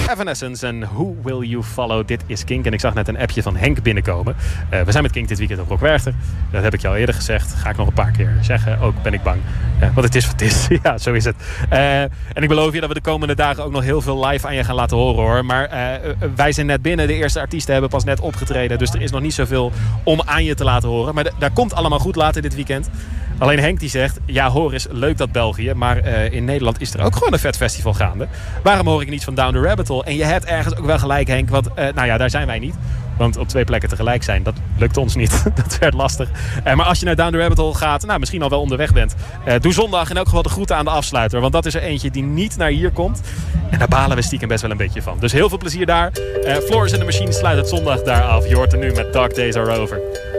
Evanescence en Who Will You Follow? Dit is Kink. En ik zag net een appje van Henk binnenkomen. We zijn met Kink dit weekend op Rockwerchter. Dat heb ik je al eerder gezegd. Ga ik nog een paar keer zeggen. Ook ben ik bang. Want het is wat het is. Ja, zo is het. En ik beloof je dat we de komende dagen ook nog heel veel live aan je gaan laten horen, hoor. Maar wij zijn net binnen. De eerste artiesten hebben pas net opgetreden. Dus er is nog niet zoveel om aan je te laten horen. Maar daar komt allemaal goed later dit weekend. Alleen Henk die zegt, ja hoor eens, leuk dat België. Maar in Nederland is er ook gewoon een vet festival gaande. Waarom hoor ik niet van Down the Rabbit Hole? En je hebt ergens ook wel gelijk, Henk. Want daar zijn wij niet. Want op 2 plekken tegelijk zijn, dat lukt ons niet. Dat werd lastig. Maar als je naar Down the Rabbit Hole gaat, misschien al wel onderweg bent. Doe zondag in elk geval de groeten aan de afsluiter. Want dat is er eentje die niet naar hier komt. En daar balen we stiekem best wel een beetje van. Dus heel veel plezier daar. Florence and the Machine sluit het zondag daar af. Je hoort er nu met Dark Days Are Over.